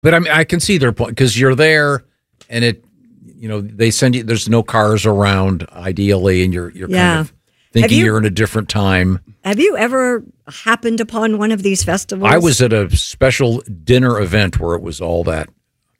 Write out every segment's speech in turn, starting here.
But I mean, I can see their point because you're there, and they send you. There's no cars around, ideally, and you're kind of thinking you're in a different time. Have you ever happened upon one of these festivals? I was at a special dinner event where it was all that.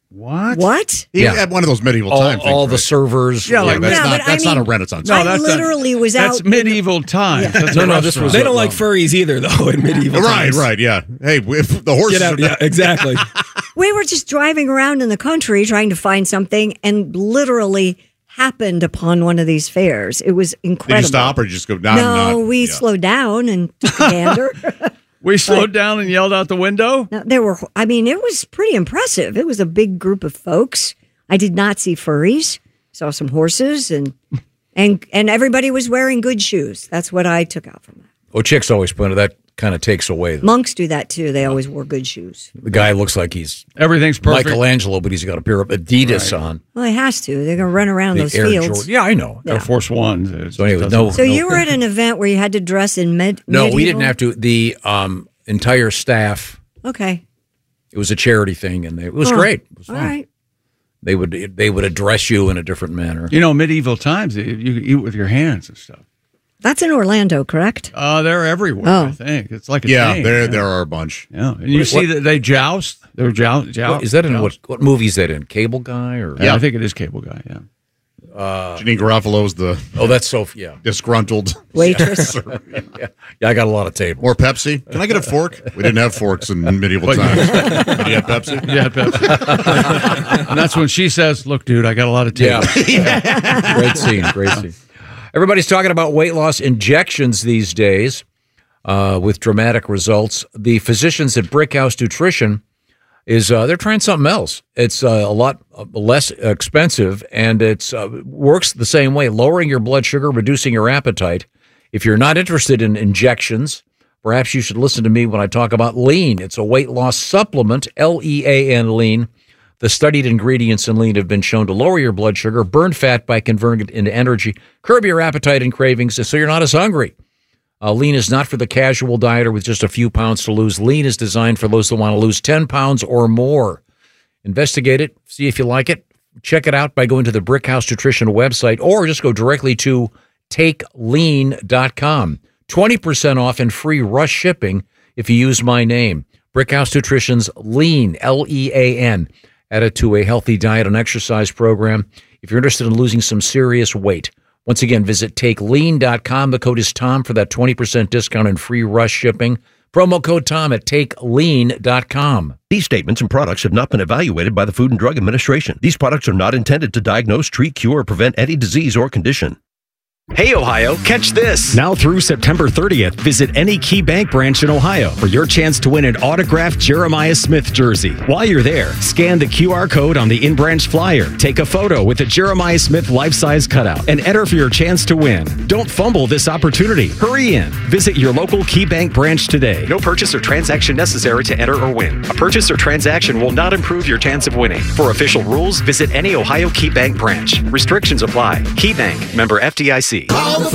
What? You had one of those medieval time things. All the servers. Yeah, that's not a Renaissance. No, I literally was out. That's medieval times. Yeah. No, this was. They don't like furries either, though, in medieval times. Right, yeah. Hey, if the horses. Get out, yeah, exactly. We were just driving around in the country trying to find something and literally happened upon one of these fairs. It was incredible. Did you stop or just go down? No, we slowed down and took a gander. We slowed down and yelled out the window? No, it was pretty impressive. It was a big group of folks. I did not see furries. Saw some horses and everybody was wearing good shoes. That's what I took out from that. Well, chicks always pointed that kind of takes away. Monks do that too. They always wore good shoes. The guy looks like he's everything's perfect. Michelangelo, but he's got a pair of Adidas on. Well, he has to. They're going to run around those fields. Yeah, I know. Air Force Ones. So anyway, So you were at an event where you had to dress in No, medieval? we didn't have to. The entire staff. Okay. It was a charity thing, and it was great. It was fun. All right. They would address you in a different manner. Medieval times, you eat with your hands and stuff. That's in Orlando, correct? They're everywhere, I think. It's like a thing. There are a bunch. Yeah, and you see that they joust. They're joust. Is that in what movie is that in? Cable Guy? Or Yeah, I think it is Cable Guy, yeah. Janine Garofalo's the disgruntled waitress. Yeah, I got a lot of tables. More Pepsi? Can I get a fork? We didn't have forks in medieval times. Did you have Pepsi? Yeah, Pepsi. And that's when she says, "Look, dude, I got a lot of tables." Yeah. Great scene. Everybody's talking about weight loss injections these days with dramatic results. The physicians at Brickhouse Nutrition they're trying something else. It's a lot less expensive, and it's works the same way, lowering your blood sugar, reducing your appetite. If you're not interested in injections, perhaps you should listen to me when I talk about Lean. It's a weight loss supplement, Lean, Lean. The studied ingredients in Lean have been shown to lower your blood sugar, burn fat by converting it into energy, curb your appetite and cravings so you're not as hungry. Lean is not for the casual dieter with just a few pounds to lose. Lean is designed for those that want to lose 10 pounds or more. Investigate it. See if you like it. Check it out by going to the Brickhouse Nutrition website or just go directly to takelean.com. 20% off and free rush shipping if you use my name. Brickhouse Nutrition's Lean, Lean, added to a healthy diet and exercise program if you're interested in losing some serious weight. Once again, visit takelean.com. The code is TOM for that 20% discount and free rush shipping. Promo code TOM at takelean.com. These statements and products have not been evaluated by the Food and Drug Administration. These products are not intended to diagnose, treat, cure, or prevent any disease or condition. Hey, Ohio, catch this. Now through September 30th, visit any Key Bank branch in Ohio for your chance to win an autographed Jeremiah Smith jersey. While you're there, scan the QR code on the in-branch flyer, take a photo with a Jeremiah Smith life-size cutout, and enter for your chance to win. Don't fumble this opportunity. Hurry in. Visit your local Key Bank branch today. No purchase or transaction necessary to enter or win. A purchase or transaction will not improve your chance of winning. For official rules, visit any Ohio Key Bank branch. Restrictions apply. Key Bank, member FDIC.